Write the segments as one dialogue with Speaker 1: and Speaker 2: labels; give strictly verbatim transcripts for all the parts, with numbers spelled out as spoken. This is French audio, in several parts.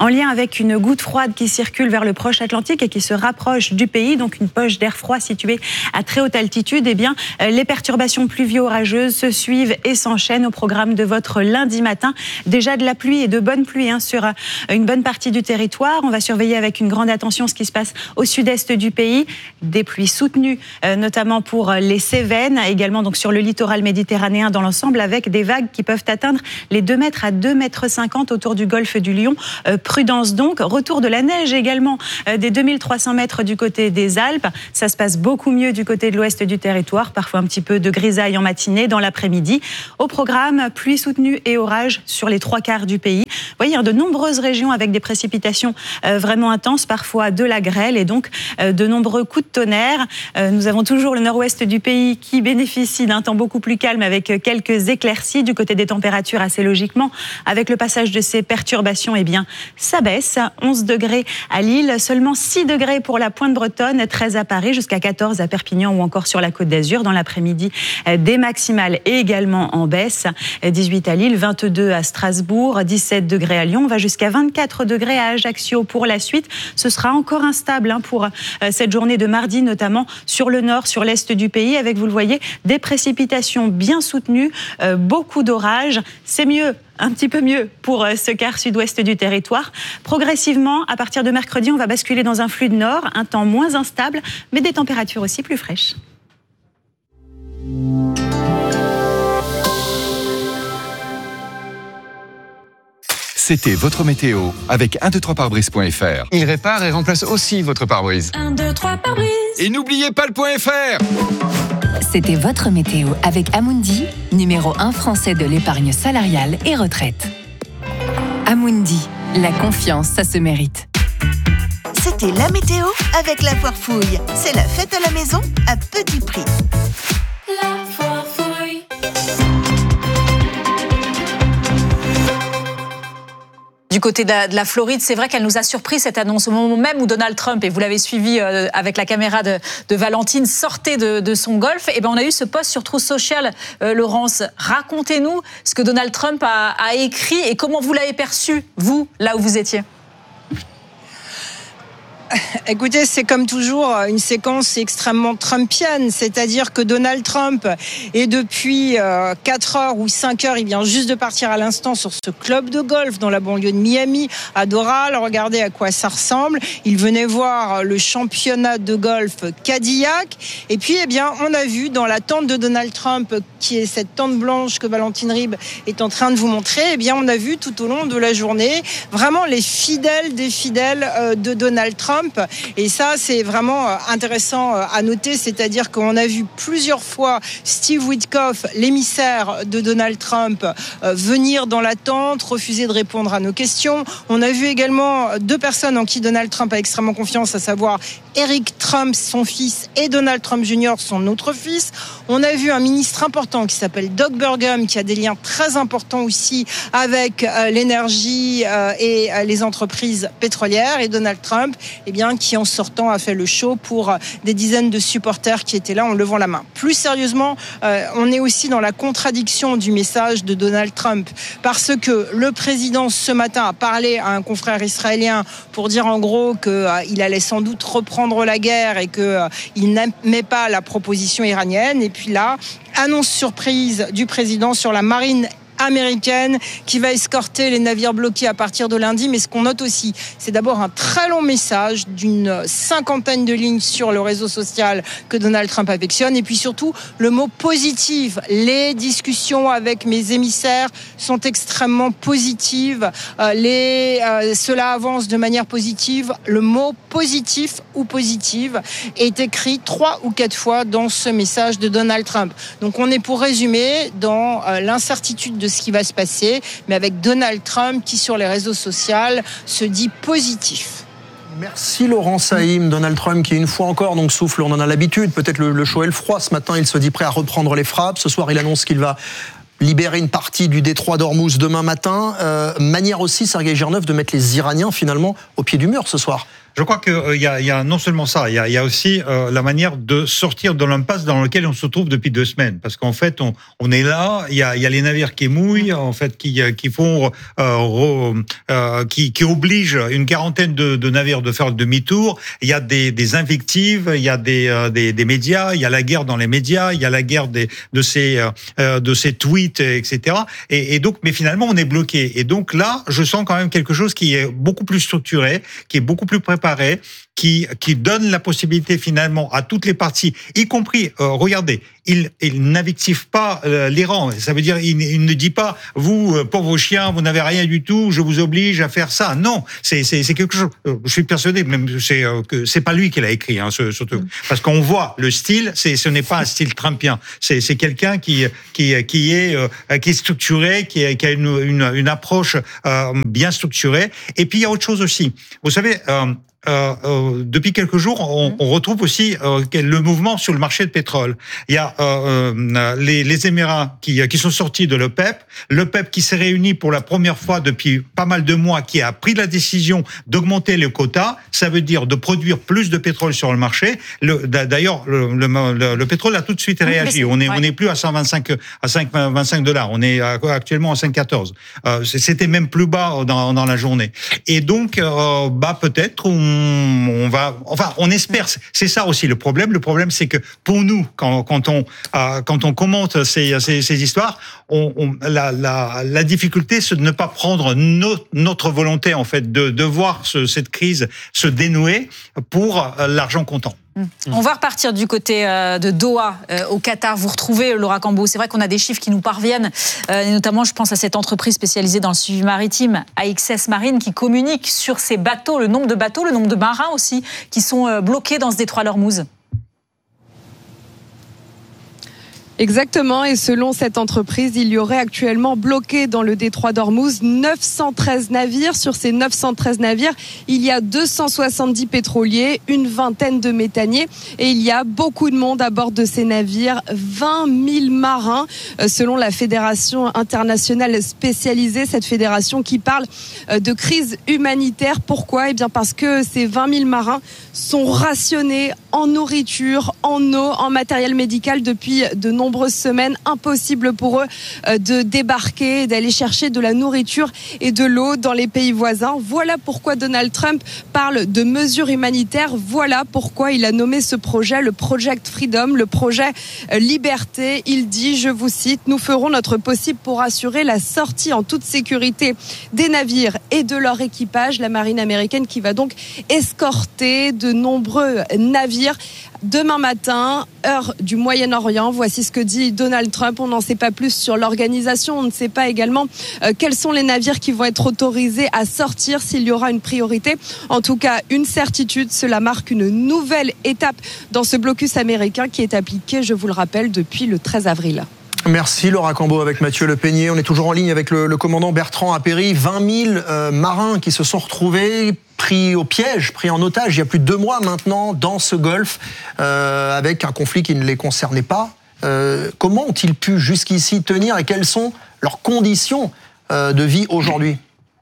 Speaker 1: en lien avec une goutte froide qui circule vers le proche Atlantique et qui se rapproche du pays, donc une poche d'air froid située à très haute altitude, eh bien, les perturbations pluvio-orageuses se suivent et s'enchaînent au programme de votre lundi matin. Déjà de la pluie et de bonnes pluies hein, sur une bonne partie du territoire. On va surveiller avec une grande attention ce qui se passe au sud-est du pays. Des pluies soutenues, euh, notamment pour les Cévennes, également donc sur le littoral méditerranéen dans l'ensemble, avec des vagues qui peuvent atteindre les deux mètres à deux mètres cinquante autour du golfe du Lion. Euh, prudence donc. Retour de la neige également euh, des deux mille trois cents mètres du côté des Alpes. Ça se passe beaucoup mieux du côté de l'ouest du territoire. Parfois un petit peu de grisaille en matinée, dans l'après-midi. Au programme, pluie soutenue et orage sur les trois quarts du pays. Vous voyez, de nombreuses régions avec des précipitations euh, vraiment intenses, parfois de la grêle et donc euh, de nombreux coups de tonnerre. Euh, nous avons toujours le nord-ouest du pays qui bénéficie d'un temps beaucoup plus calme avec quelques éclaircies du côté des températures assez logiquement. Avec le passage de ces perturbations, eh bien, ça baisse. onze degrés à Lille, seulement six degrés pour la Pointe Bretonne, treize à Paris, jusqu'à quatorze à Perpignan ou encore sur la Côte d'Azur. Dans l'après-midi, des maximales également en baisse. dix-huit à Lille, vingt-deux à Strasbourg, dix-sept degrés à Lyon. On va jusqu'à vingt-quatre degrés à Ajaccio pour la suite. Ce sera encore instable hein, pour cette journée de mardi, notamment sur le nord, sur l'est du pays, avec, vous le voyez, des précipitations bien soutenues, euh, beaucoup d'orages. C'est mieux, un petit peu mieux pour ce quart sud-ouest du territoire. Progressivement, à partir de mercredi, on va basculer dans un flux de nord, un temps moins instable, mais des températures aussi plus fraîches.
Speaker 2: C'était votre météo avec un deux trois pare brise point f r.
Speaker 3: Il répare et remplace aussi votre pare-brise.
Speaker 4: un deux trois pare-brise.
Speaker 2: Et n'oubliez pas le .fr.
Speaker 4: C'était votre météo avec Amundi, numéro un français de l'épargne salariale et retraite. Amundi, la confiance, ça se mérite.
Speaker 5: C'était la météo avec la Foire Fouille. C'est la fête à la maison à petit prix.
Speaker 4: La Foire Fouille.
Speaker 6: Du côté de la, de la Floride, c'est vrai qu'elle nous a surpris cette annonce au moment même où Donald Trump, et vous l'avez suivi euh, avec la caméra de, de Valentine, sortait de, de son golf. Et ben on a eu ce post sur Truth Social, euh, Laurence. Racontez-nous ce que Donald Trump a, a écrit et comment vous l'avez perçu, vous, là où vous étiez.
Speaker 7: Écoutez, c'est comme toujours une séquence extrêmement trumpienne, c'est-à-dire que Donald Trump est depuis euh, quatre heures ou cinq heures, il vient juste de partir à l'instant sur ce club de golf dans la banlieue de Miami, à Doral. Regardez à quoi ça ressemble. Il venait voir le championnat de golf Cadillac. Et puis, eh bien, on a vu dans la tente de Donald Trump, qui est cette tente blanche que Valentine Ribes est en train de vous montrer, eh bien, on a vu tout au long de la journée vraiment les fidèles des fidèles euh, de Donald Trump. Et ça, c'est vraiment intéressant à noter, c'est-à-dire qu'on a vu plusieurs fois Steve Witkoff, l'émissaire de Donald Trump, venir dans la tente, refuser de répondre à nos questions. On a vu également deux personnes en qui Donald Trump a extrêmement confiance, à savoir Eric Trump, son fils, et Donald Trump junior, son autre fils. On a vu un ministre important qui s'appelle Doug Burgum, qui a des liens très importants aussi avec euh, l'énergie euh, et euh, les entreprises pétrolières. Et Donald Trump, eh bien, qui en sortant a fait le show pour euh, des dizaines de supporters qui étaient là en levant la main. Plus sérieusement, euh, on est aussi dans la contradiction du message de Donald Trump, parce que le président ce matin a parlé à un confrère israélien pour dire en gros qu'il euh, allait sans doute reprendre la guerre et qu'il euh, n'aimait pas la proposition iranienne. Et puis là, annonce surprise du président sur la marine américaine qui va escorter les navires bloqués à partir de lundi. Mais ce qu'on note aussi, c'est d'abord un très long message d'une cinquantaine de lignes sur le réseau social que Donald Trump affectionne. Et puis surtout, le mot positif. Les discussions avec mes émissaires sont extrêmement positives. Euh, les, euh, cela avance de manière positive. Le mot positif ou positive est écrit trois ou quatre fois dans ce message de Donald Trump. Donc on est, pour résumer, dans euh, l'incertitude de ce qui va se passer, mais avec Donald Trump qui, sur les réseaux sociaux, se dit positif.
Speaker 8: Merci Laurent Saïm. Donald Trump qui, une fois encore, donc souffle, on en a l'habitude, peut-être le, le chaud et le froid. Ce matin, il se dit prêt à reprendre les frappes. Ce soir, il annonce qu'il va libérer une partie du détroit d'Ormuz demain matin. Euh, manière aussi, Sergueï Girnev, de mettre les Iraniens, finalement, au pied du mur ce soir.
Speaker 9: Je crois qu'il euh, y, a, y a non seulement ça, il y a, y a aussi euh, la manière de sortir de l'impasse dans laquelle on se trouve depuis deux semaines. Parce qu'en fait, on, on est là, il y a, y a les navires qui mouillent, en fait, qui, qui font, euh, re, euh, qui, qui obligent une quarantaine de, de navires de faire le demi-tour. Il y a des, des invectives, il y a des, euh, des, des médias, il y a la guerre dans les médias, il y a la guerre des, de ces, euh, de ces tweets, et cetera. Et, et donc, mais finalement, on est bloqué. Et donc là, je sens quand même quelque chose qui est beaucoup plus structuré, qui est beaucoup plus préparé, qui qui donne la possibilité finalement à toutes les parties, y compris, euh, regardez, il il n'invective pas euh, l'Iran. Ça veut dire il, il ne dit pas vous euh, pauvres chiens, vous n'avez rien du tout, je vous oblige à faire ça. Non, c'est c'est c'est quelque chose. Euh, je suis persuadé même c'est euh, que c'est pas lui qui l'a écrit, hein, ce, ce truc, parce qu'on voit le style. C'est ce n'est pas un style trumpien. C'est c'est quelqu'un qui qui qui est euh, qui est structuré, qui, est, qui a une une une approche euh, bien structurée. Et puis il y a autre chose aussi. Vous savez. Euh, Euh, euh, depuis quelques jours, on, on retrouve aussi euh, le mouvement sur le marché de pétrole. Il y a euh, euh, les, les Émirats qui, qui sont sortis de l'OPEP, l'OPEP qui s'est réuni pour la première fois depuis pas mal de mois, qui a pris la décision d'augmenter les quotas. Ça veut dire de produire plus de pétrole sur le marché. Le, d'ailleurs, le, le, le pétrole a tout de suite réagi. On est, on n'est plus à cent vingt-cinq, à cinq vingt-cinq dollars. On est actuellement à cinq quatorze. Euh, c'était même plus bas dans, dans la journée. Et donc, euh, bah peut-être on on va, enfin, on espère. C'est ça aussi le problème. Le problème, c'est que pour nous, quand, quand on, euh, quand on commente ces, ces, ces histoires, on, on, la, la, la difficulté, c'est de ne pas prendre no, notre volonté, en fait, de, de voir ce, cette crise se dénouer pour l'argent comptant.
Speaker 6: On va repartir du côté de Doha, au Qatar. Vous retrouvez Laura Cambo. C'est vrai qu'on a des chiffres qui nous parviennent, et notamment je pense à cette entreprise spécialisée dans le suivi maritime, A X S Marine, qui communique sur ces bateaux, le nombre de bateaux, le nombre de marins aussi, qui sont bloqués dans ce détroit d'Ormuz.
Speaker 10: Exactement, et selon cette entreprise, il y aurait actuellement bloqué dans le détroit d'Ormuz neuf cent treize navires. Sur ces neuf cent treize navires, il y a deux cent soixante-dix pétroliers, une vingtaine de méthaniers, et il y a beaucoup de monde à bord de ces navires, vingt mille marins, selon la Fédération internationale spécialisée, cette fédération qui parle de crise humanitaire. Pourquoi ? Eh bien parce que ces vingt mille marins sont rationnés en nourriture, en eau, en matériel médical depuis de nombreuses semaines. Impossible pour eux de débarquer, d'aller chercher de la nourriture et de l'eau dans les pays voisins. Voilà pourquoi Donald Trump parle de mesures humanitaires. Voilà pourquoi il a nommé ce projet le Project Freedom, le projet Liberté. Il dit, je vous cite, « Nous ferons notre possible pour assurer la sortie en toute sécurité des navires et de leur équipage ». La marine américaine qui va donc escorter de nombreux navires demain matin, heure du Moyen-Orient. Voici ce que dit Donald Trump. On n'en sait pas plus sur l'organisation. On ne sait pas également euh, quels sont les navires qui vont être autorisés à sortir, s'il y aura une priorité. En tout cas, une certitude, cela marque une nouvelle étape dans ce blocus américain qui est appliqué, je vous le rappelle, depuis le treize avril.
Speaker 8: Merci Laura Cambo avec Mathieu Lepeigné. On est toujours en ligne avec le, le commandant Bertrand Appéry. vingt mille euh, marins qui se sont retrouvés pris au piège, pris en otage il y a plus de deux mois maintenant dans ce golfe euh, avec un conflit qui ne les concernait pas. Euh, comment ont-ils pu jusqu'ici tenir et quelles sont leurs conditions euh, de vie aujourd'hui ?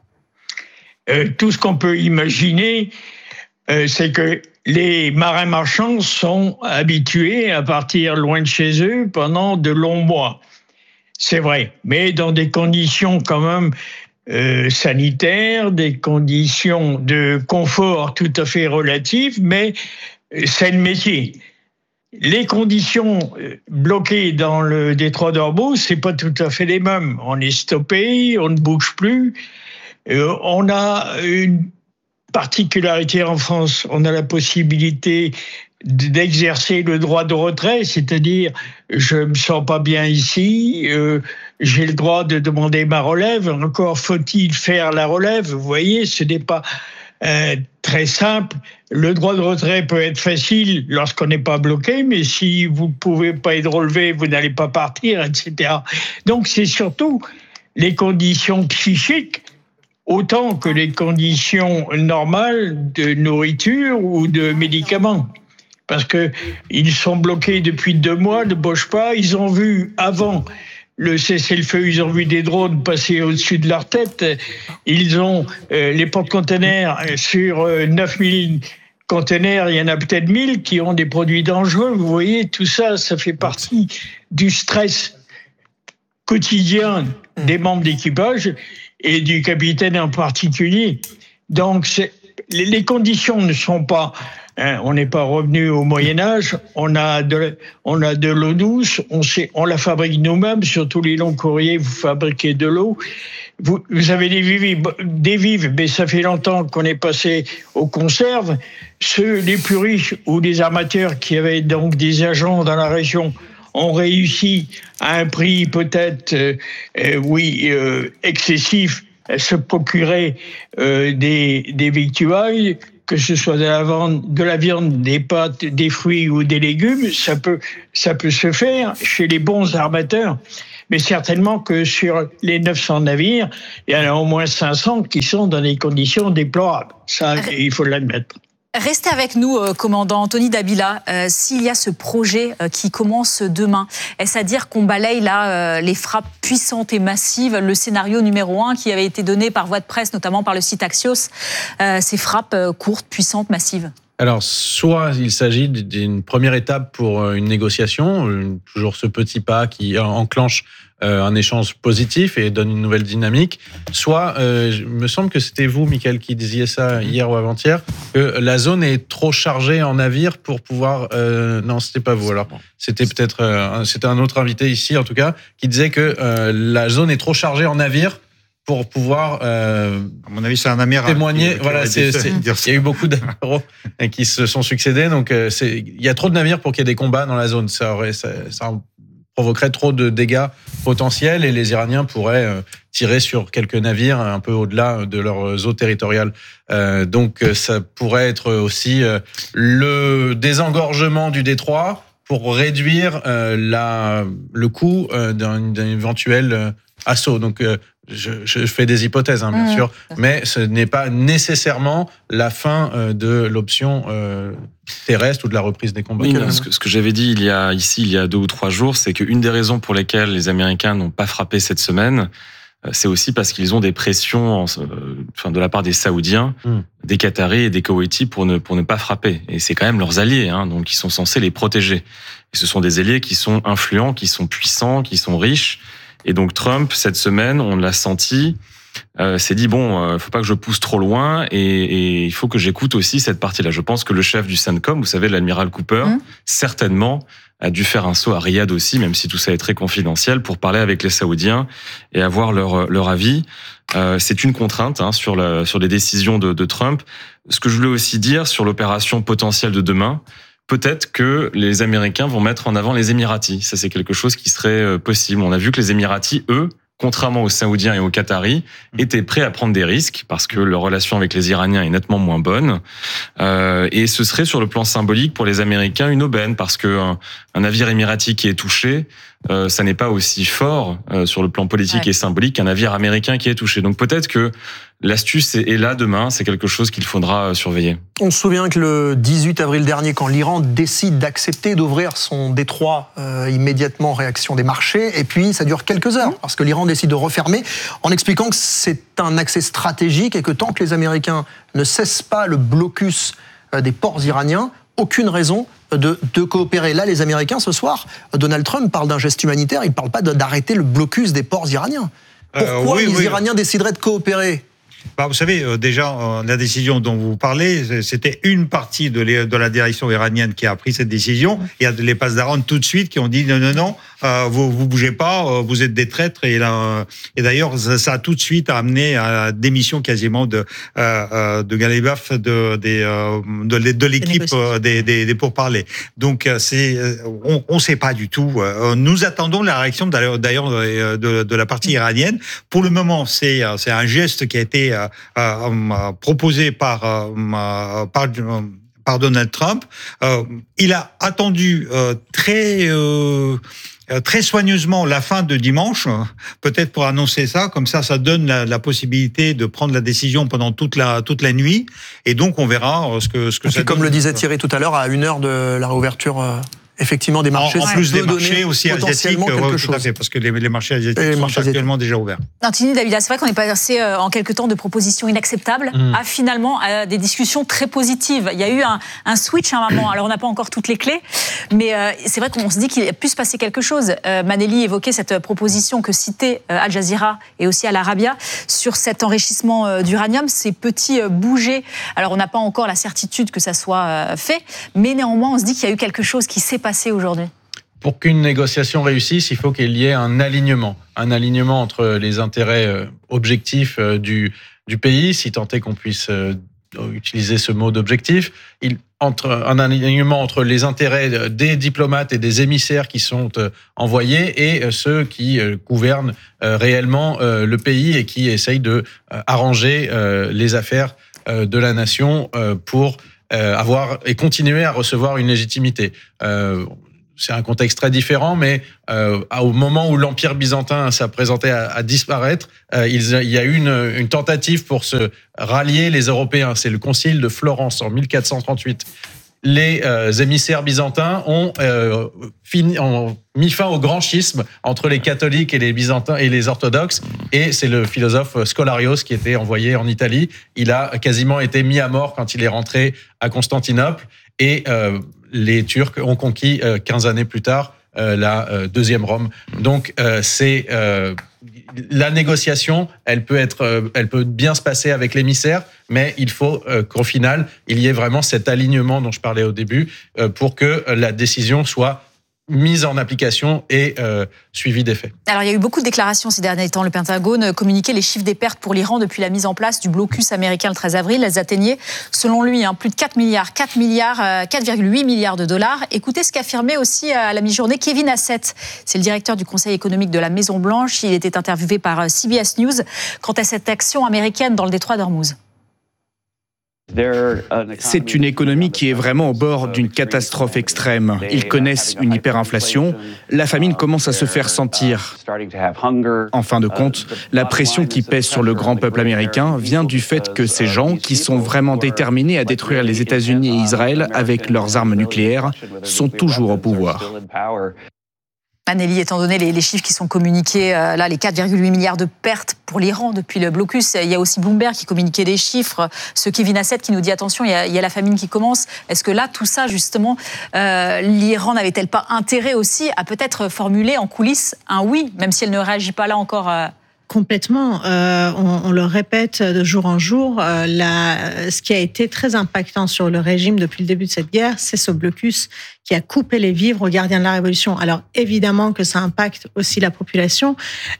Speaker 11: euh, Tout ce qu'on peut imaginer, euh, c'est que les marins marchands sont habitués à partir loin de chez eux pendant de longs mois. C'est vrai, mais dans des conditions quand même euh, sanitaires, des conditions de confort tout à fait relatives, mais c'est le métier. Les conditions bloquées dans le détroit d'Ormuz, c'est pas tout à fait les mêmes. On est stoppé, on ne bouge plus. Euh, on a une particularité en France, on a la possibilité d'exercer le droit de retrait, c'est-à-dire je me sens pas bien ici, euh, j'ai le droit de demander ma relève, encore faut-il faire la relève, vous voyez, ce n'est pas euh, très simple. Le droit de retrait peut être facile lorsqu'on n'est pas bloqué, mais si vous ne pouvez pas être relevé, vous n'allez pas partir, et cetera. Donc c'est surtout les conditions psychiques autant que les conditions normales de nourriture ou de médicaments. Parce qu'ils sont bloqués depuis deux mois, ne bougent pas. Ils ont vu avant le cessez-le-feu, ils ont vu des drones passer au-dessus de leur tête. Ils ont euh, les porte-containers sur euh, neuf mille containers, il y en a peut-être mille qui ont des produits dangereux. Vous voyez, tout ça, ça fait partie du stress quotidien des membres d'équipage et du capitaine en particulier. Donc, c'est, les, les conditions ne sont pas... Hein, on n'est pas revenu au Moyen-Âge, on a de, on a de l'eau douce, on, sait, on la fabrique nous-mêmes, sur tous les longs courriers, vous fabriquez de l'eau. Vous, vous avez des vives, des vives, mais ça fait longtemps qu'on est passé aux conserves. Ceux les plus riches ou les amateurs qui avaient donc des agents dans la région ont réussi à un prix peut-être, euh, euh, oui, euh, excessif, à se procurer euh, des, des victuailles, que ce soit de la, viande, de la viande, des pâtes, des fruits ou des légumes, ça peut, ça peut se faire chez les bons armateurs. Mais certainement que sur les neuf cents navires, il y en a au moins cinq cents qui sont dans des conditions déplorables. Ça, il faut l'admettre.
Speaker 6: Restez avec nous, euh, commandant Anthony Dabila. Euh, s'il y a ce projet euh, qui commence demain, est-ce à dire qu'on balaye là euh, les frappes puissantes et massives, le scénario numéro un qui avait été donné par voie de presse, notamment par le site Axios, euh, ces frappes euh, courtes, puissantes, massives?
Speaker 12: Alors, soit il s'agit d'une première étape pour une négociation, toujours ce petit pas qui enclenche un échange positif et donne une nouvelle dynamique, soit, euh, il me semble que c'était vous, Mickaël, qui disiez ça hier ou avant-hier, que la zone est trop chargée en navires pour pouvoir... Euh, non, c'était pas vous, alors. C'était peut-être... Euh, c'était un autre invité ici, en tout cas, qui disait que euh, la zone est trop chargée en navires pour pouvoir, euh,
Speaker 9: à mon avis, c'est un amiral
Speaker 12: témoigner.
Speaker 9: Qui, qui
Speaker 12: voilà, c'est, c'est, il y a eu beaucoup d'amiraux qui se sont succédés, donc euh, c'est, il y a trop de navires pour qu'il y ait des combats dans la zone. Ça aurait, ça, ça provoquerait trop de dégâts potentiels et les Iraniens pourraient euh, tirer sur quelques navires un peu au-delà de leurs eaux territoriales. Euh, donc ça pourrait être aussi euh, le désengorgement du détroit pour réduire euh, la, le coût euh, d'un, d'un éventuel euh, assaut. Donc euh, Je, je fais des hypothèses, hein, bien mmh, sûr, mais ce n'est pas nécessairement la fin euh, de l'option euh, terrestre ou de la reprise des combats.
Speaker 13: Oui, ce que, ce que j'avais dit il y a ici, il y a deux ou trois jours, c'est qu'une des raisons pour lesquelles les Américains n'ont pas frappé cette semaine, euh, c'est aussi parce qu'ils ont des pressions, en, euh, enfin, de la part des Saoudiens, mmh. des Qataris et des Koweïtis pour ne pour ne pas frapper. Et c'est quand même leurs alliés, hein, donc ils sont censés les protéger. Et ce sont des alliés qui sont influents, qui sont puissants, qui sont riches. Et donc Trump, cette semaine, on l'a senti, euh, s'est dit, bon, euh, faut pas que je pousse trop loin et, et il faut que j'écoute aussi cette partie-là. Je pense que le chef du CENTCOM, vous savez, l'amiral Cooper, mmh. certainement a dû faire un saut à Riyad aussi, même si tout ça est très confidentiel, pour parler avec les Saoudiens et avoir leur, leur avis. Euh, c'est une contrainte hein, sur, la, sur les décisions de, de Trump. Ce que je voulais aussi dire sur l'opération potentielle de demain, peut-être que les Américains vont mettre en avant les Émiratis. Ça, c'est quelque chose qui serait possible. On a vu que les Émiratis, eux, contrairement aux Saoudiens et aux Qataris, étaient prêts à prendre des risques parce que leur relation avec les Iraniens est nettement moins bonne. Euh, et ce serait, sur le plan symbolique, pour les Américains, une aubaine parce qu'un un navire émirati qui est touché, euh, ça n'est pas aussi fort euh, sur le plan politique ouais. et symbolique qu'un navire américain qui est touché. Donc peut-être que l'astuce est là demain, c'est quelque chose qu'il faudra surveiller.
Speaker 8: On se souvient que le dix-huit avril dernier, quand l'Iran décide d'accepter d'ouvrir son détroit, euh, immédiatement réaction des marchés, et puis ça dure quelques heures, parce que l'Iran décide de refermer, en expliquant que c'est un accès stratégique et que tant que les Américains ne cessent pas le blocus des ports iraniens, aucune raison de, de coopérer. Là, les Américains, ce soir, Donald Trump parle d'un geste humanitaire, il ne parle pas de, d'arrêter le blocus des ports iraniens. Pourquoi euh, oui, les oui. Iraniens décideraient de coopérer ?
Speaker 9: Bah, vous savez, euh, déjà, euh, la décision dont vous parlez, c'était une partie de, les, de la direction iranienne qui a pris cette décision. Il y a les Pasdaran tout de suite qui ont dit non, non, non, euh, vous vous bougez pas, euh, vous êtes des traîtres. Et, là, et d'ailleurs, ça, ça a tout de suite amené à la démission quasiment de euh, de Galibaf de des euh, de, de l'équipe euh, des, des des pourparlers. Donc c'est on on sait pas du tout. Nous attendons la réaction d'ailleurs de, de de la partie iranienne. Pour le moment, c'est c'est un geste qui a été Euh, euh, proposé par, euh, par, par Donald Trump. Euh, il a attendu euh, très, euh, très soigneusement la fin de dimanche, peut-être pour annoncer ça, comme ça, ça donne la, la possibilité de prendre la décision pendant toute la, toute la nuit, et donc on verra ce que, ce que ça donne.
Speaker 8: Comme le disait Thierry tout à l'heure, à une heure de la réouverture effectivement des marchés.
Speaker 9: En, en plus des marchés aussi asiatiques, ouais, tout chose. à fait, parce que les, les marchés asiatiques les sont marchés actuellement asiatiques. déjà ouverts.
Speaker 6: Tini Davila, c'est vrai qu'on est passé euh, en quelques temps de propositions inacceptables mmh. à finalement à des discussions très positives. Il y a eu un, un switch à un moment. Alors on n'a pas encore toutes les clés, mais euh, c'est vrai qu'on se dit qu'il a pu se passer quelque chose. Euh, Manelli évoquait cette proposition que citait euh, Al Jazeera et aussi Al Arabiya sur cet enrichissement euh, d'uranium, ces petits euh, bougers. Alors on n'a pas encore la certitude que ça soit euh, fait, mais néanmoins on se dit qu'il y a eu quelque chose qui s'est passé aujourd'hui.
Speaker 12: Pour qu'une négociation réussisse, il faut qu'il y ait un alignement, un alignement entre les intérêts euh, objectifs euh, du, du pays, si tant est qu'on puisse euh, utiliser ce mot d'objectif, il, entre, un alignement entre les intérêts des diplomates et des émissaires qui sont euh, envoyés et euh, ceux qui euh, gouvernent euh, réellement euh, le pays et qui essayent de euh, arranger euh, les affaires euh, de la nation euh, pour euh, avoir et continuer à recevoir une légitimité. Euh, C'est un contexte très différent, mais euh, au moment où l'Empire byzantin s'apprêtait à, à disparaître, euh, il, il y a eu une, une tentative pour se rallier les Européens. C'est le concile de Florence en mille quatre cent trente-huit. Les euh, émissaires byzantins ont, euh, fini, ont mis fin au grand schisme entre les catholiques et les byzantins et les orthodoxes. Et c'est le philosophe Scolarios qui était envoyé en Italie. Il a quasiment été mis à mort quand il est rentré à Constantinople. Et euh, les Turcs ont conquis euh, quinze années plus tard euh, la euh, deuxième Rome. Donc euh, c'est euh, la négociation, elle peut être, euh, elle peut bien se passer avec l'émissaire, mais il faut euh, qu'au final il y ait vraiment cet alignement dont je parlais au début euh, pour que la décision soit mise en application et euh, suivi des faits.
Speaker 6: Alors, il y a eu beaucoup de déclarations ces derniers temps. Le Pentagone communiquait les chiffres des pertes pour l'Iran depuis la mise en place du blocus américain le treize avril. Elles atteignaient, selon lui, hein, plus de quatre milliards, quatre milliards, quatre virgule huit milliards de dollars. Écoutez ce qu'affirmait aussi à la mi-journée Kevin Hassett. C'est le directeur du Conseil économique de la Maison-Blanche. Il était interviewé par C B S News quant à cette action américaine dans le détroit d'Ormuz.
Speaker 14: C'est une économie qui est vraiment au bord d'une catastrophe extrême. Ils connaissent une hyperinflation. La famine commence à se faire sentir. En fin de compte, la pression qui pèse sur le grand peuple américain vient du fait que ces gens, qui sont vraiment déterminés à détruire les États-Unis et Israël avec leurs armes nucléaires, sont toujours au pouvoir.
Speaker 6: Manelli, étant donné les, les chiffres qui sont communiqués, euh, là, les quatre virgule huit milliards de pertes pour l'Iran depuis le blocus, il y a aussi Bloomberg qui communiquait des chiffres, ce Kevin Hassett qui nous dit attention, il y a, il y a la famine qui commence. Est-ce que là, tout ça, justement, euh, l'Iran n'avait-elle pas intérêt aussi à peut-être formuler en coulisses un oui, même si elle ne réagit pas là encore euh...
Speaker 15: Complètement. Euh, on, on le répète de jour en jour. Euh, la, ce qui a été très impactant sur le régime depuis le début de cette guerre, c'est ce blocus qui a coupé les vivres aux gardiens de la révolution. Alors évidemment que ça impacte aussi la population,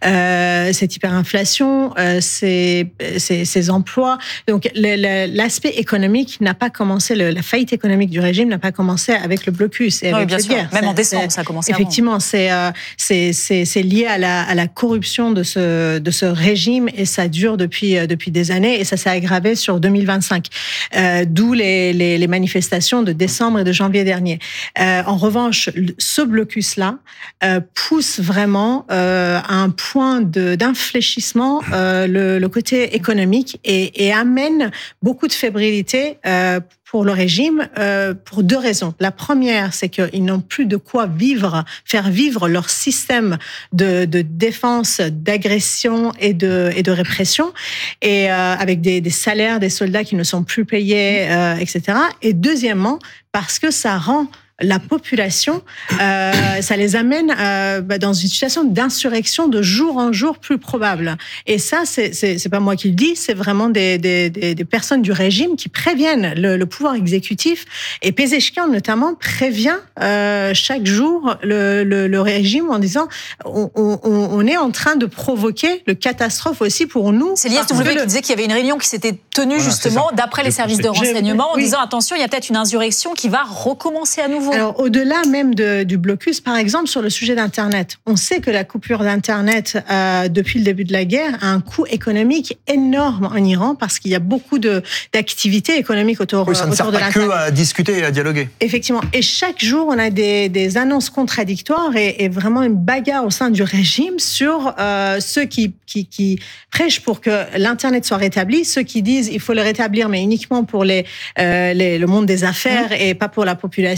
Speaker 15: euh, cette hyperinflation, euh, ces, ces, ces emplois. Donc le, le, l'aspect économique n'a pas commencé, le, la faillite économique du régime n'a pas commencé avec le blocus et avec
Speaker 6: oui, bien
Speaker 15: cette
Speaker 6: sûr.
Speaker 15: guerre.
Speaker 6: Même
Speaker 15: c'est,
Speaker 6: en décembre, ça a commencé
Speaker 15: effectivement,
Speaker 6: avant.
Speaker 15: c'est, euh, c'est, c'est, c'est lié à la, à la corruption de ce, de ce régime et ça dure depuis, depuis des années et ça s'est aggravé sur deux mille vingt-cinq. Euh, d'où les, les, les manifestations de décembre et de janvier dernier. Euh, en revanche, ce blocus-là euh, pousse vraiment euh, à un point de, d'infléchissement euh, le, le côté économique et, et amène beaucoup de fébrilité euh, pour le régime euh, pour deux raisons. La première, c'est qu'ils n'ont plus de quoi vivre, faire vivre leur système de, de défense, d'agression et de, et de répression, et euh, avec des, des salaires des soldats qui ne sont plus payés, euh, et cetera. Et deuxièmement, parce que ça rend la population, euh, ça les amène euh, bah, dans une situation d'insurrection de jour en jour plus probable. Et ça, c'est, c'est, c'est pas moi qui le dis, c'est vraiment des, des, des, des personnes du régime qui préviennent le, le pouvoir exécutif. Et Pezeshkian, notamment, prévient euh, chaque jour le, le, le régime en disant on, on, on est en train de provoquer le catastrophe aussi pour nous.
Speaker 6: C'est l'I S W qui disait qu'il y avait une réunion qui s'était tenue voilà, justement d'après les services de renseignement en oui. disant attention, il y a peut-être une insurrection qui va recommencer à nouveau.
Speaker 15: Alors, au-delà même de, du blocus, par exemple, sur le sujet d'Internet, on sait que la coupure d'Internet euh, depuis le début de la guerre a un coût économique énorme en Iran parce qu'il y a beaucoup de, d'activités économiques autour,
Speaker 8: oui, ça ne
Speaker 15: autour
Speaker 8: sert
Speaker 15: de
Speaker 8: pas
Speaker 15: l'Internet.
Speaker 8: Que à discuter et à dialoguer.
Speaker 15: Effectivement. Et chaque jour, on a des, des annonces contradictoires et, et vraiment une bagarre au sein du régime sur euh, ceux qui, qui, qui prêchent pour que l'Internet soit rétabli, ceux qui disent il faut le rétablir, mais uniquement pour les, euh, les, le monde des affaires mmh. et pas pour la population. Et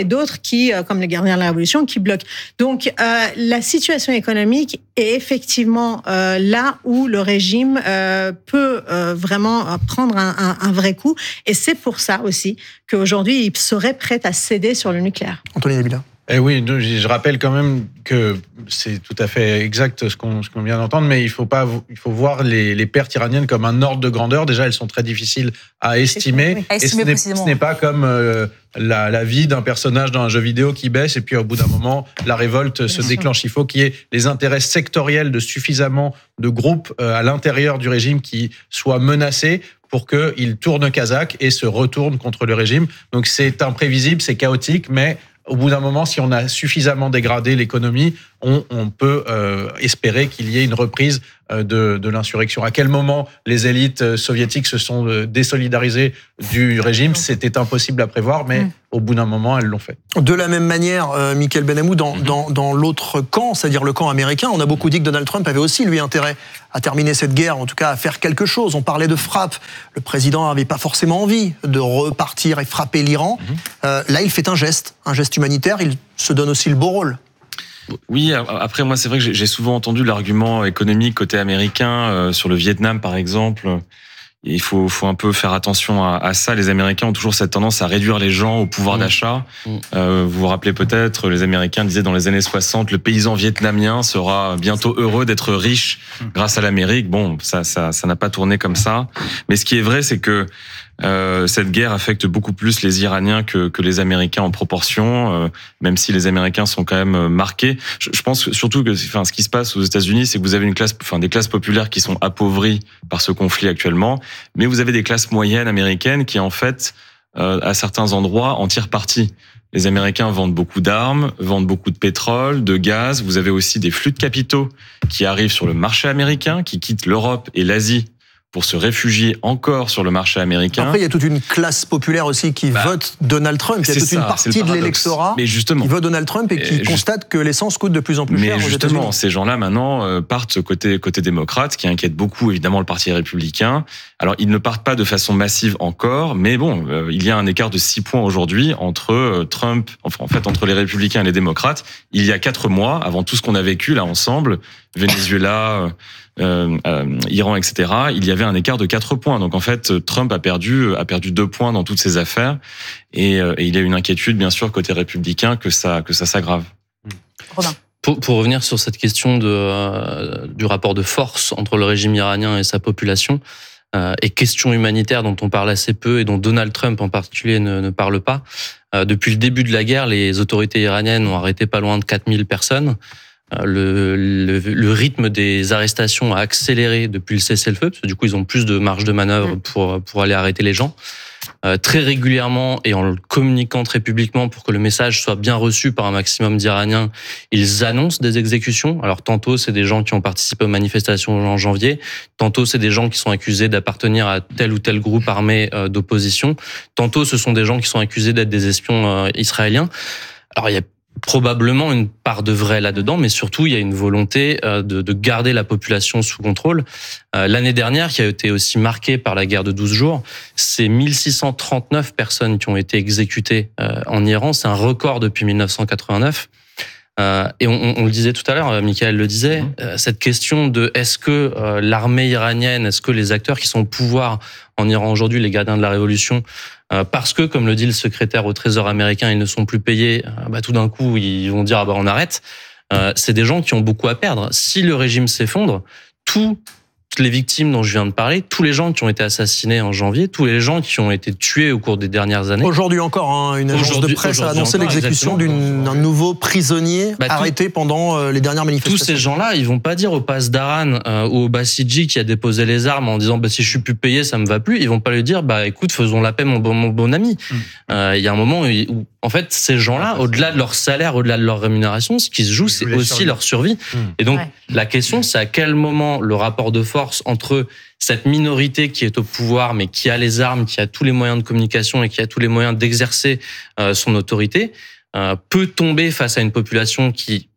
Speaker 15: d'autres qui, comme les gardiens de la Révolution, qui bloquent. Donc, euh, la situation économique est effectivement euh, là où le régime euh, peut euh, vraiment prendre un, un, un vrai coup. Et c'est pour ça aussi qu'aujourd'hui, il serait prêt à céder sur le nucléaire.
Speaker 8: Anthony Nabila.
Speaker 12: Eh oui, je rappelle quand même que c'est tout à fait exact ce qu'on, ce qu'on vient d'entendre, mais il faut pas, il faut voir les, les pertes iraniennes comme un ordre de grandeur. Déjà, elles sont très difficiles à estimer.
Speaker 6: Oui, à
Speaker 12: et
Speaker 6: estimer
Speaker 12: ce, n'est, ce n'est pas comme euh, la, la vie d'un personnage dans un jeu vidéo qui baisse et puis au bout d'un moment, la révolte se déclenche. Il faut qu'il y ait les intérêts sectoriels de suffisamment de groupes euh, à l'intérieur du régime qui soient menacés pour qu'il tourne kazakh et se retourne contre le régime. Donc c'est imprévisible, c'est chaotique, mais au bout d'un moment, si on a suffisamment dégradé l'économie, on, on peut euh, espérer qu'il y ait une reprise euh, de, de l'insurrection. À quel moment les élites soviétiques se sont euh, désolidarisées du régime, c'était impossible à prévoir, mais mmh. au bout d'un moment, elles l'ont fait.
Speaker 8: De la même manière, euh, Mickaël Benamou, dans, mmh. dans, dans l'autre camp, c'est-à-dire le camp américain, on a beaucoup dit que Donald Trump avait aussi, lui, intérêt à terminer cette guerre, en tout cas à faire quelque chose. On parlait de frappe. Le président n'avait pas forcément envie de repartir et frapper l'Iran. Mmh. Euh, là, il fait un geste, un geste humanitaire. Il se donne aussi le beau rôle.
Speaker 13: Oui, après moi c'est vrai que j'ai souvent entendu l'argument économique côté américain euh, sur le Vietnam par exemple. Il faut, faut un peu faire attention à, à ça. Les Américains ont toujours cette tendance à réduire les gens au pouvoir mmh. d'achat. Mmh. Euh, vous vous rappelez peut-être, les Américains disaient dans les années soixante, le paysan vietnamien sera bientôt heureux d'être riche mmh. grâce à l'Amérique. Bon, ça, ça, ça n'a pas tourné comme ça. Mais ce qui est vrai, c'est que Euh, cette guerre affecte beaucoup plus les Iraniens que, que les Américains en proportion, euh, même si les Américains sont quand même marqués. Je, je pense surtout que, enfin, ce qui se passe aux États-Unis, c'est que vous avez une classe, enfin, des classes populaires qui sont appauvries par ce conflit actuellement, mais vous avez des classes moyennes américaines qui, en fait, euh, à certains endroits, en tirent parti. Les Américains vendent beaucoup d'armes, vendent beaucoup de pétrole, de gaz. Vous avez aussi des flux de capitaux qui arrivent sur le marché américain, qui quittent l'Europe et l'Asie pour se réfugier encore sur le marché américain.
Speaker 8: Après, il y a toute une classe populaire aussi qui bah, vote Donald Trump. Il y a toute ça, une partie de l'électorat qui vote Donald Trump et qui et constate juste, que l'essence coûte de plus en plus
Speaker 13: mais
Speaker 8: cher aux
Speaker 13: justement,
Speaker 8: États-Unis.
Speaker 13: Ces gens-là, maintenant, euh, partent côté, côté démocrate, ce qui inquiète beaucoup, évidemment, le Parti républicain. Alors, ils ne partent pas de façon massive encore, mais bon, euh, il y a un écart de six points aujourd'hui entre euh, Trump, enfin, en fait, entre les républicains et les démocrates. Il y a quatre mois, avant tout ce qu'on a vécu, là, ensemble, Venezuela, euh, euh, Iran, et cetera, il y avait un écart de quatre points. Donc, en fait, Trump a perdu, a perdu deux points dans toutes ces affaires. Et, euh, et il y a une inquiétude, bien sûr, côté républicain, que ça, que ça s'aggrave.
Speaker 6: Robin.
Speaker 16: Pour, pour revenir sur cette question de, euh, du rapport de force entre le régime iranien et sa population, euh, et question humanitaire dont on parle assez peu et dont Donald Trump en particulier ne, ne parle pas, euh, depuis le début de la guerre, les autorités iraniennes ont arrêté pas loin de quatre mille personnes. Le, le, le rythme des arrestations a accéléré depuis le cessez-le-feu, parce que du coup, ils ont plus de marge de manœuvre pour, pour aller arrêter les gens. Euh, très régulièrement, et en le communiquant très publiquement pour que le message soit bien reçu par un maximum d'Iraniens, ils annoncent des exécutions. Alors, tantôt, c'est des gens qui ont participé aux manifestations en janvier. Tantôt, c'est des gens qui sont accusés d'appartenir à tel ou tel groupe armé euh, d'opposition. Tantôt, ce sont des gens qui sont accusés d'être des espions euh, israéliens. Alors, il y a probablement une part de vrai là-dedans, mais surtout, il y a une volonté de, de garder la population sous contrôle. L'année dernière, qui a été aussi marquée par la guerre de douze jours, c'est mille six cent trente-neuf personnes qui ont été exécutées en Iran. C'est un record depuis mille neuf cent quatre-vingt-neuf. Et on, on le disait tout à l'heure, Mickaël le disait, cette question de est-ce que l'armée iranienne, est-ce que les acteurs qui sont au pouvoir en Iran aujourd'hui, les gardiens de la révolution, parce que, comme le dit le secrétaire au Trésor américain, ils ne sont plus payés, bah, tout d'un coup, ils vont dire ah bah, on arrête. Euh, c'est des gens qui ont beaucoup à perdre. Si le régime s'effondre, tout les victimes dont je viens de parler, tous les gens qui ont été assassinés en janvier, tous les gens qui ont été tués au cours des dernières années.
Speaker 8: Aujourd'hui encore, hein, une agence de presse a annoncé l'exécution d'un nouveau prisonnier bah, arrêté tout, pendant euh, les dernières manifestations.
Speaker 16: Tous ces gens-là, ils vont pas dire au Pasdaran euh, ou au Basiji qui a déposé les armes en disant bah, si je suis plus payé, ça me va plus. Ils vont pas lui dire bah écoute, faisons la paix, mon bon, mon bon ami. Il mmh. euh, y a un moment où, où en fait, ces gens-là, au-delà de leur salaire, au-delà de leur rémunération, ce qui se joue, c'est aussi survie. leur survie. Mmh. Et donc, ouais. la question, c'est à quel moment le rapport de force entre cette minorité qui est au pouvoir, mais qui a les armes, qui a tous les moyens de communication et qui a tous les moyens d'exercer euh, son autorité, euh, peut tomber face à une population qui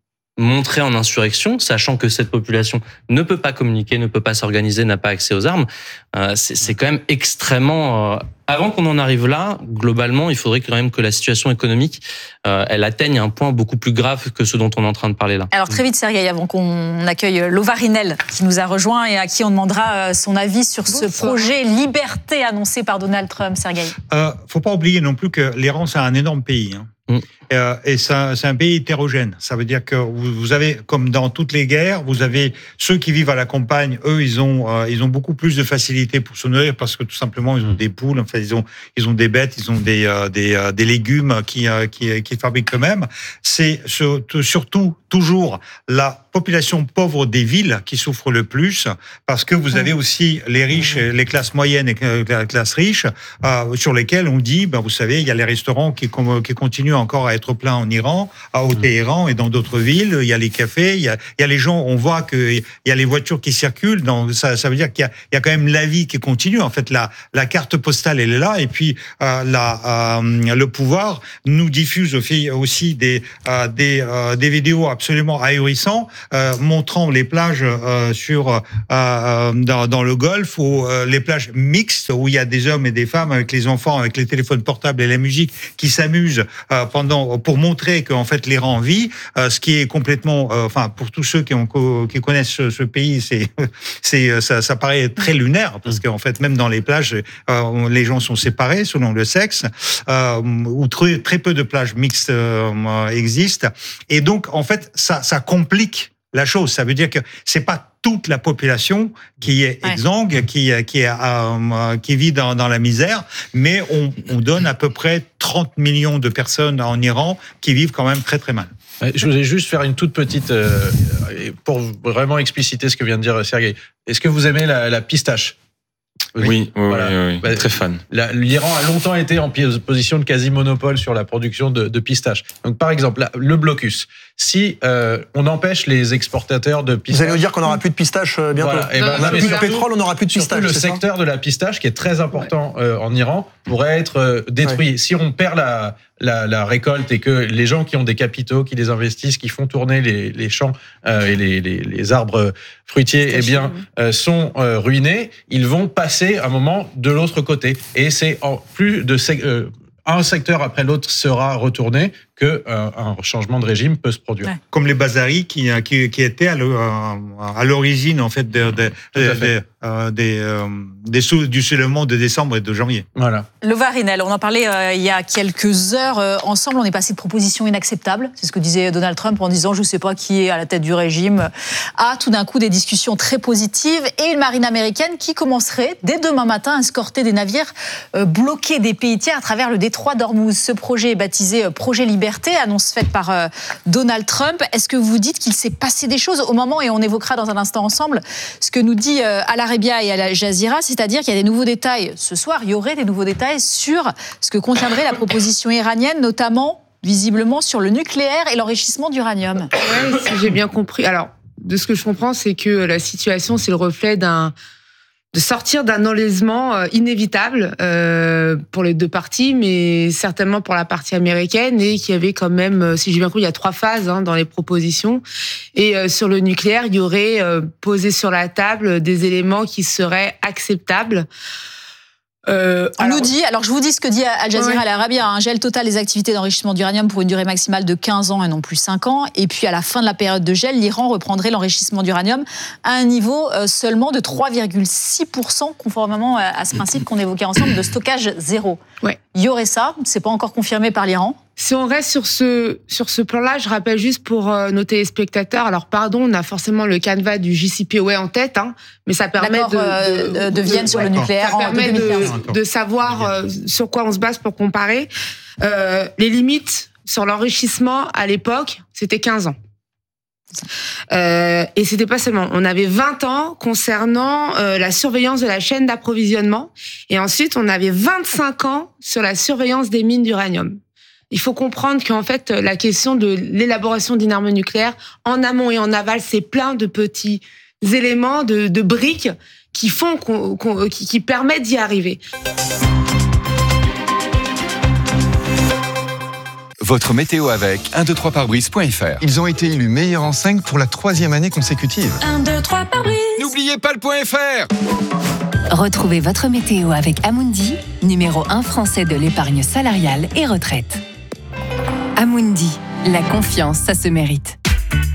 Speaker 16: montrer en insurrection, sachant que cette population ne peut pas communiquer, ne peut pas s'organiser, n'a pas accès aux armes. Euh, c'est, c'est quand même extrêmement... Euh, avant qu'on en arrive là, globalement, il faudrait quand même que la situation économique, euh, elle atteigne un point beaucoup plus grave que ce dont on est en train de parler là.
Speaker 6: Alors très vite, Sergueï, avant qu'on accueille Lova Rinel, qui nous a rejoint et à qui on demandera son avis sur ce projet liberté annoncé par Donald Trump, Sergueï.
Speaker 9: Euh, faut pas oublier non plus que l'Iran, c'est un énorme pays. Hein. Mm. Euh, et ça, c'est un pays hétérogène. Ça veut dire que vous, vous avez, comme dans toutes les guerres, vous avez ceux qui vivent à la campagne. Eux, ils ont, euh, ils ont beaucoup plus de facilité pour se nourrir parce que tout simplement, ils ont des poules. Enfin, ils ont, ils ont des bêtes, ils ont des, euh, des, euh, des légumes qui, euh, qui, qui fabriquent eux-mêmes. C'est surtout toujours la population pauvre des villes qui souffre le plus parce que vous avez aussi les riches, les classes moyennes et les classes riches euh, sur lesquelles on dit, ben vous savez, il y a les restaurants qui, qui continuent encore à être pleins en Iran, au Téhéran et dans d'autres villes. Il y a les cafés, il y a, il y a les gens. On voit que il y a les voitures qui circulent. Donc ça, ça veut dire qu'il y a, il y a quand même la vie qui continue. En fait, la, la carte postale elle est là et puis euh, la, euh, le pouvoir nous diffuse aussi des, euh, des, euh, des vidéos absolument ahurissantes euh, montrant les plages euh, sur euh, dans, dans le Golfe ou euh, les plages mixtes où il y a des hommes et des femmes avec les enfants, avec les téléphones portables et la musique qui s'amusent euh, pendant pour montrer qu'en fait l'Iran vit, euh, ce qui est complètement, euh, enfin pour tous ceux qui, ont, qui connaissent ce, ce pays, c'est c'est ça, ça paraît très lunaire parce qu'en fait même dans les plages, euh, les gens sont séparés selon le sexe, euh, ou très très peu de plages mixtes euh, existent et donc en fait ça ça complique la chose. Ça veut dire que c'est pas toute la population qui est exsangue, ouais. qui qui est euh, qui vit dans, dans la misère, mais on, on donne à peu près trente millions de personnes en Iran qui vivent quand même très très mal.
Speaker 12: Je voulais juste faire une toute petite euh, pour vraiment expliciter ce que vient de dire Sergueï. Est-ce que vous aimez la, la pistache?
Speaker 13: Oui, oui, voilà. oui, oui, oui. Bah, très fan.
Speaker 12: L'Iran a longtemps été en position de quasi-monopole sur la production de, de pistaches. Donc, par exemple, là, le blocus. Si euh, on empêche les exportateurs de pistaches...
Speaker 8: Vous allez nous dire qu'on n'aura plus de pistaches euh, bientôt.
Speaker 12: Voilà. Et ben,
Speaker 8: on n'a plus de pétrole, on n'aura plus de pistaches.
Speaker 12: Le secteur de la pistache, qui est très important euh, en Iran, pourrait être euh, détruit. Ouais. Si on perd la, la, la récolte et que les gens qui ont des capitaux, qui les investissent, qui font tourner les, les champs euh, et les, les, les arbres fruitiers, eh bien, euh, sont euh, ruinés, ils vont passer un moment de l'autre côté. Et c'est en plus de... Euh, un secteur après l'autre sera retourné, que euh, un changement de régime peut se produire. Ouais.
Speaker 9: Comme les Bazaris qui, qui, qui étaient à l'origine en fait, de, de, de, de, euh, des, euh, des sous, du soulèvement de décembre et de janvier.
Speaker 12: Voilà.
Speaker 6: Lova Rinel, on en parlait euh, il y a quelques heures euh, ensemble. On est passé de propositions inacceptables, c'est ce que disait Donald Trump en disant je ne sais pas qui est à la tête du régime, à tout d'un coup des discussions très positives et une marine américaine qui commencerait dès demain matin à escorter des navires euh, bloqués des pays tiers à travers le détroit d'Ormuz. Ce projet est baptisé euh, Projet Liberté, annonce faite par euh, Donald Trump. Est-ce que vous dites qu'il s'est passé des choses au moment, et on évoquera dans un instant ensemble, ce que nous dit euh, Al Arabiya et Al Jazeera, c'est-à-dire qu'il y a des nouveaux détails ce soir, il y aurait des nouveaux détails sur ce que contiendrait la proposition iranienne, notamment visiblement sur le nucléaire et l'enrichissement d'uranium.
Speaker 17: Oui, si j'ai bien compris. Alors, de ce que je comprends, c'est que la situation, c'est le reflet d'un de sortir d'un enlisement inévitable euh, pour les deux parties, mais certainement pour la partie américaine, et qu'il y avait quand même, si j'ai bien compris, il y a trois phases hein, dans les propositions. Et euh, sur le nucléaire, il y aurait euh, posé sur la table des éléments qui seraient acceptables.
Speaker 6: Euh, on alors, nous dit, alors je vous dis ce que dit Al Jazeera ouais. Al Arabiya, un gel total des activités d'enrichissement d'uranium pour une durée maximale de quinze ans et non plus cinq ans. Et puis à la fin de la période de gel, l'Iran reprendrait l'enrichissement d'uranium à un niveau seulement de trois virgule six pour cent, conformément à ce principe qu'on évoquait ensemble de stockage zéro.
Speaker 17: Ouais.
Speaker 6: Il y aurait ça, c'est pas encore confirmé par l'Iran.
Speaker 17: Si on reste sur ce, sur ce plan-là, je rappelle juste pour euh, nos téléspectateurs, alors pardon, on a forcément le canevas du J C P O A en tête, hein, mais ça permet de,
Speaker 6: euh, de, de Vienne de, sur ouais, le nucléaire
Speaker 17: ça
Speaker 6: en
Speaker 17: permet de, de savoir euh, sur quoi on se base pour comparer. Euh, les limites sur l'enrichissement à l'époque, c'était quinze ans. Euh, et c'était pas seulement, on avait vingt ans concernant euh, la surveillance de la chaîne d'approvisionnement, et ensuite on avait vingt-cinq ans sur la surveillance des mines d'uranium. Il faut comprendre qu'en fait, la question de l'élaboration d'une arme nucléaire, en amont et en aval, c'est plein de petits éléments, de, de briques qui font, qu'on, qu'on, qui, qui permettent d'y arriver.
Speaker 2: Votre météo avec un deux trois pare-brise point f r.
Speaker 3: Ils ont été élus meilleure enseigne pour la troisième année consécutive.
Speaker 18: un, deux, trois, pare-brise.
Speaker 2: N'oubliez pas le point F R.
Speaker 4: Retrouvez votre météo avec Amundi, numéro un français de l'épargne salariale et retraite. Amundi, la confiance, ça se mérite.